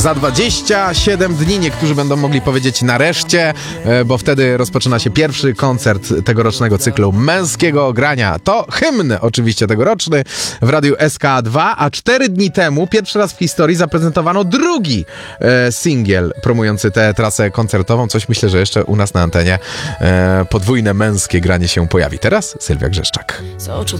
Za 27 dni niektórzy będą mogli powiedzieć nareszcie, bo wtedy rozpoczyna się pierwszy koncert tegorocznego cyklu męskiego grania. To hymn oczywiście tegoroczny w radiu SK2, a 4 dni temu pierwszy raz w historii zaprezentowano drugi singiel promujący tę trasę koncertową. Coś myślę, że jeszcze u nas na antenie podwójne męskie granie się pojawi. Teraz Sylwia Grzeszczak. Z oczu